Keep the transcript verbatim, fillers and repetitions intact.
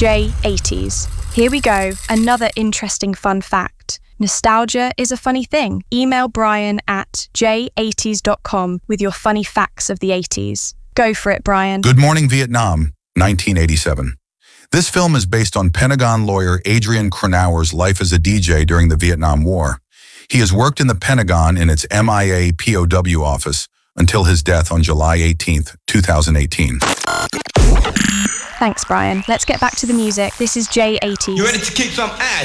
J eighties. Here we go, another interesting fun fact. Nostalgia is a funny thing. Email Brian at j eighties dot com with your funny facts of the eighties. Go for it, Brian. Good Morning Vietnam, nineteen eighty-seven. This film is based on Pentagon lawyer Adrian Cronauer's life as a D J during the Vietnam War. He has worked in the Pentagon in its M I A P O W office until his death on July eighteenth, two thousand eighteen. Thanks, Brian. Let's get back to the music. This is J eighties. You ready to kick some ass?